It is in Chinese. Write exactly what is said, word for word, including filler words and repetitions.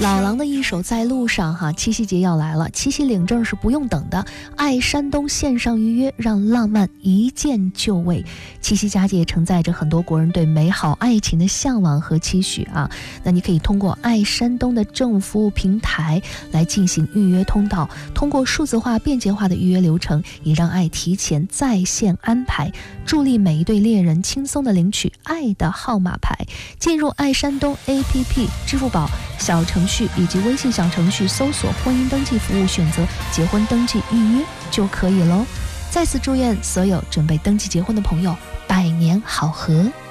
老狼的一首在路上哈，七夕节要来了，七夕领证是不用等的，爱山东线上预约，让浪漫一键就位。七夕佳节承载着很多国人对美好爱情的向往和期许啊。那你可以通过爱山东的政服务平台来进行预约通道，通过数字化便捷化的预约流程，也让爱提前在线安排，助力每一对恋人轻松的领取爱的号码牌。进入爱山东 A P P、支付宝小程序以及微信小程序搜索婚姻登记服务，选择结婚登记预约就可以喽。再次祝愿所有准备登记结婚的朋友百年好合。